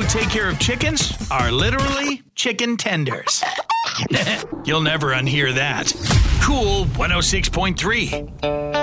take care of chickens are literally chicken tenders. You'll never unhear that. Cool 106.3.